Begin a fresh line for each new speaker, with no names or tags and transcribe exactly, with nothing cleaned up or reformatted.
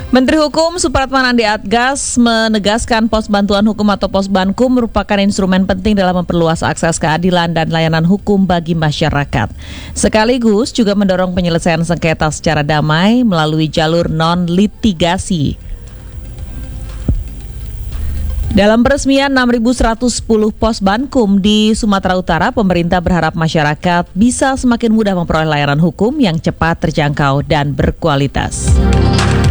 Menteri Hukum Supratman Andi Atgas menegaskan pos bantuan hukum atau pos Bankum merupakan instrumen penting dalam memperluas akses keadilan dan layanan hukum bagi masyarakat. Sekaligus juga mendorong penyelesaian sengketa secara damai melalui jalur non-litigasi. Dalam peresmian enam ribu seratus sepuluh pos Bankum di Sumatera Utara, pemerintah berharap masyarakat bisa semakin mudah memperoleh layanan hukum yang cepat, terjangkau, dan berkualitas.